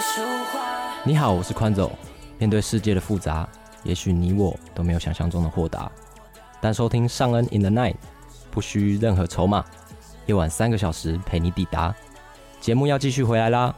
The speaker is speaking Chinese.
你好，我是宽走。面对世界的复杂，也许你我都没有想象中的豁达，但收听尚恩 in the night 不需任何筹码，夜晚3个小时陪你抵达。节目要继续回来啦。